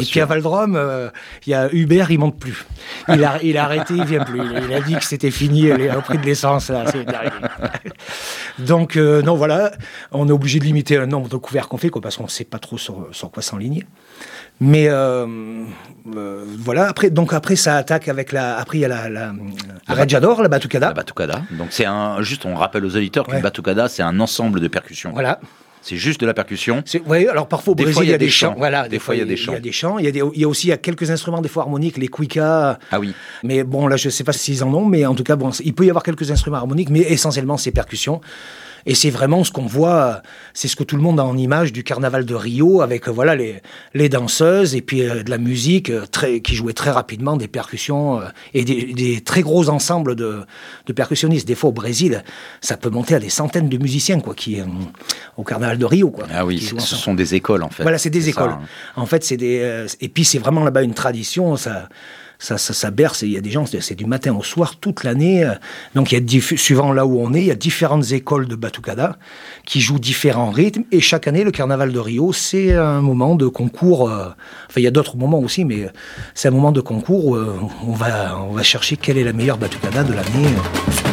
Et puis à Valdrome, il y a Hubert, il monte plus. Il a arrêté, il vient plus. Il a dit que c'était fini au prix de l'essence. Là, c'est derrière. Donc, non, voilà, on est obligé de limiter le nombre de couverts qu'on fait, parce qu'on ne sait pas trop sur quoi s'enligner. Mais voilà, après ça attaque avec après il y a la Reggiador, la batucada. La batucada. Donc c'est juste on rappelle aux auditeurs qu'une batucada c'est un ensemble de percussions. Voilà. C'est juste de la percussion. Oui, alors parfois au Brésil, il y a des chants. Voilà, des fois il y a des chants. Il y a des chants. Il y a aussi quelques instruments, des fois harmoniques, les cuicas. Ah oui. Mais bon, là, je ne sais pas s'ils en ont, mais en tout cas, bon, il peut y avoir quelques instruments harmoniques, mais essentiellement, c'est percussions. Et c'est vraiment ce qu'on voit, c'est ce que tout le monde a en image du carnaval de Rio, avec voilà les danseuses et puis de la musique qui jouait très rapidement, des percussions et des très gros ensembles de percussionnistes. Des fois au Brésil, ça peut monter à des centaines de musiciens au carnaval de Rio. Ah oui, ce sont des écoles en fait. Voilà, c'est des écoles. Ça, hein. En fait, c'est et puis c'est vraiment là-bas une tradition. Ça berce, il y a des gens, c'est du matin au soir, toute l'année. Donc, suivant là où on est, il y a différentes écoles de batucada qui jouent différents rythmes. Et chaque année, le carnaval de Rio, c'est un moment de concours. Enfin, il y a d'autres moments aussi, mais c'est un moment de concours où on va chercher quelle est la meilleure batucada de l'année.